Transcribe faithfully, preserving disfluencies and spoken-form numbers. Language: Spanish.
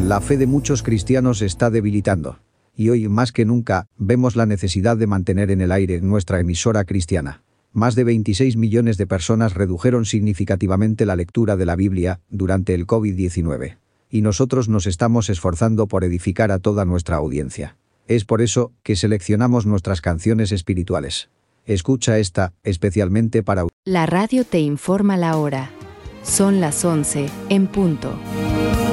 La fe de muchos cristianos se está debilitando. Y hoy más que nunca, vemos la necesidad de mantener en el aire nuestra emisora cristiana. Más de veintiséis millones de personas redujeron significativamente la lectura de la Biblia durante el COVID diecinueve. Y nosotros nos estamos esforzando por edificar a toda nuestra audiencia. Es por eso que seleccionamos nuestras canciones espirituales. Escucha esta, especialmente para... La radio te informa la hora. Son las once, en punto.